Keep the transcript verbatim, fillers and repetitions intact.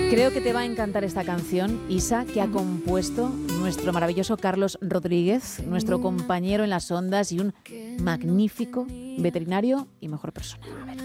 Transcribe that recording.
Creo que te va a encantar esta canción, Isa, que ha compuesto nuestro maravilloso Carlos Rodríguez, nuestro compañero en las ondas y un magnífico veterinario y mejor persona. A ver.